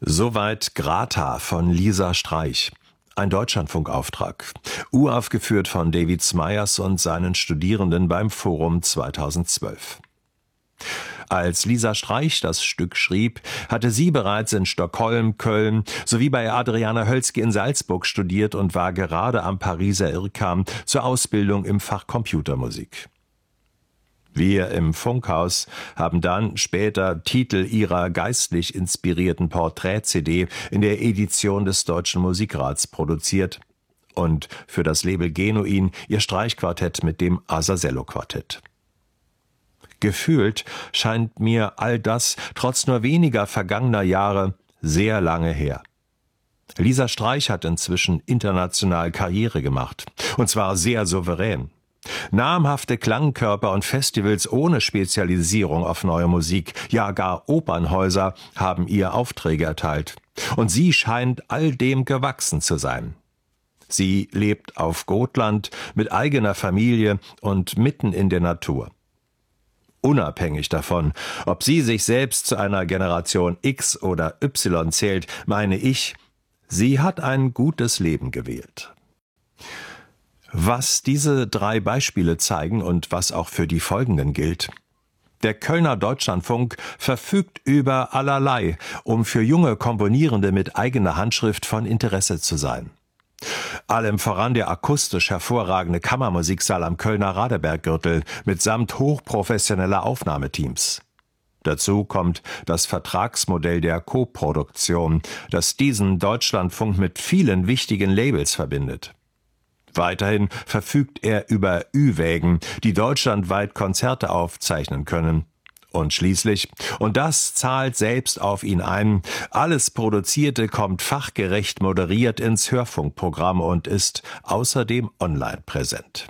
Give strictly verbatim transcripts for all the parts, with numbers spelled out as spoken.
Soweit Grata von Lisa Streich. Ein Deutschlandfunkauftrag. Uraufgeführt von David Smyers und seinen Studierenden beim Forum zweitausendzwölf. Als Lisa Streich das Stück schrieb, hatte sie bereits in Stockholm, Köln sowie bei Adriana Hölzki in Salzburg studiert und war gerade am Pariser I R C A M zur Ausbildung im Fach Computermusik. Wir im Funkhaus haben dann später Titel ihrer geistlich inspirierten Porträt-C D in der Edition des Deutschen Musikrats produziert und für das Label Genuin ihr Streichquartett mit dem Azazello-Quartett. Gefühlt scheint mir all das trotz nur weniger vergangener Jahre sehr lange her. Lisa Streich hat inzwischen international Karriere gemacht, und zwar sehr souverän. Namhafte Klangkörper und Festivals ohne Spezialisierung auf neue Musik, ja gar Opernhäuser haben ihr Aufträge erteilt. Und sie scheint all dem gewachsen zu sein. Sie lebt auf Gotland mit eigener Familie und mitten in der Natur. Unabhängig davon, ob sie sich selbst zu einer Generation X oder Y zählt, meine ich, sie hat ein gutes Leben gewählt. Was diese drei Beispiele zeigen und was auch für die folgenden gilt: Der Kölner Deutschlandfunk verfügt über allerlei, um für junge Komponierende mit eigener Handschrift von Interesse zu sein. Allem voran der akustisch hervorragende Kammermusiksaal am Kölner Radeberggürtel mitsamt hochprofessioneller Aufnahmeteams. Dazu kommt das Vertragsmodell der Koproduktion, das diesen Deutschlandfunk mit vielen wichtigen Labels verbindet. Weiterhin verfügt er über Ü-Wägen, die deutschlandweit Konzerte aufzeichnen können. Und schließlich, und das zahlt selbst auf ihn ein, alles Produzierte kommt fachgerecht moderiert ins Hörfunkprogramm und ist außerdem online präsent.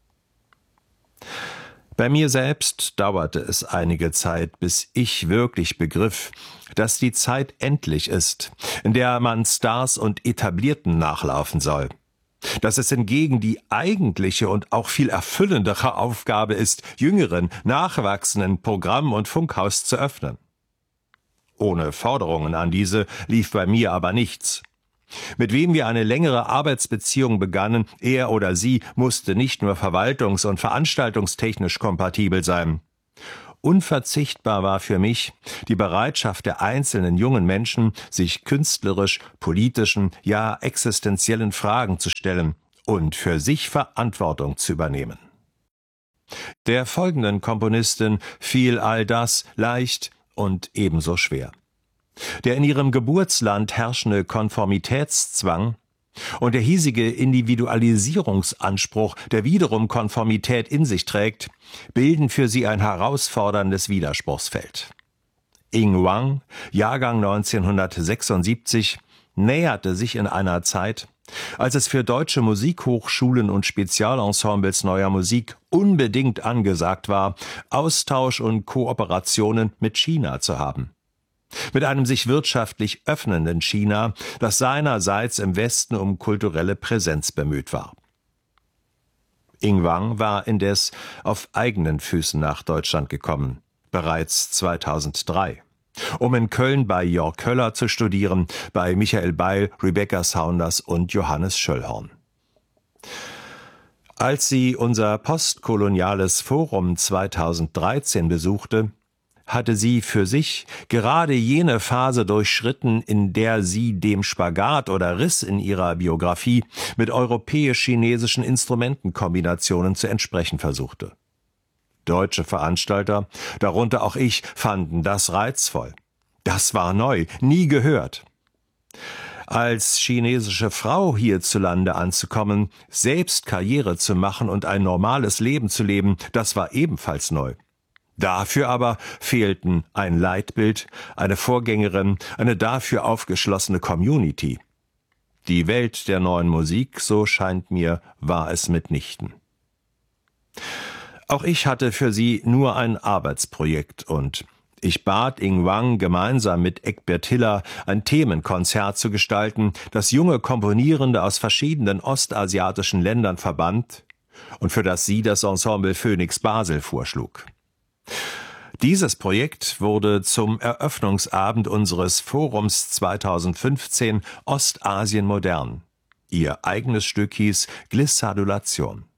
Bei mir selbst dauerte es einige Zeit, bis ich wirklich begriff, dass die Zeit endlich ist, in der man Stars und Etablierten nachlaufen soll. Dass es hingegen die eigentliche und auch viel erfüllendere Aufgabe ist, jüngeren, nachwachsenden Programm- und Funkhaus zu öffnen. Ohne Forderungen an diese lief bei mir aber nichts. Mit wem wir eine längere Arbeitsbeziehung begannen, er oder sie musste nicht nur verwaltungs- und veranstaltungstechnisch kompatibel sein. Unverzichtbar war für mich die Bereitschaft der einzelnen jungen Menschen, sich künstlerisch, politischen, ja existenziellen Fragen zu stellen und für sich Verantwortung zu übernehmen. Der folgenden Komponistin fiel all das leicht und ebenso schwer. Der in ihrem Geburtsland herrschende Konformitätszwang und der hiesige Individualisierungsanspruch, der wiederum Konformität in sich trägt, bilden für sie ein herausforderndes Widerspruchsfeld. Ying Wang, Jahrgang neunzehnhundertsechsundsiebzig, näherte sich in einer Zeit, als es für deutsche Musikhochschulen und Spezialensembles neuer Musik unbedingt angesagt war, Austausch und Kooperationen mit China zu haben. Mit einem sich wirtschaftlich öffnenden China, das seinerseits im Westen um kulturelle Präsenz bemüht war. Ying Wang war indes auf eigenen Füßen nach Deutschland gekommen, bereits zweitausenddrei, um in Köln bei Jörg Köller zu studieren, bei Michael Beil, Rebecca Saunders und Johannes Schöllhorn. Als sie unser postkoloniales Forum zweitausenddreizehn besuchte, hatte sie für sich gerade jene Phase durchschritten, in der sie dem Spagat oder Riss in ihrer Biografie mit europäisch-chinesischen Instrumentenkombinationen zu entsprechen versuchte. Deutsche Veranstalter, darunter auch ich, fanden das reizvoll. Das war neu, nie gehört. Als chinesische Frau hierzulande anzukommen, selbst Karriere zu machen und ein normales Leben zu leben, das war ebenfalls neu. Dafür aber fehlten ein Leitbild, eine Vorgängerin, eine dafür aufgeschlossene Community. Die Welt der neuen Musik, so scheint mir, war es mitnichten. Auch ich hatte für sie nur ein Arbeitsprojekt und ich bat Ying Wang, gemeinsam mit Egbert Hiller ein Themenkonzert zu gestalten, das junge Komponierende aus verschiedenen ostasiatischen Ländern verband und für das sie das Ensemble Phoenix Basel vorschlug. Dieses Projekt wurde zum Eröffnungsabend unseres Forums zweitausendfünfzehn Ostasien modern. Ihr eigenes Stück hieß Glissadulation.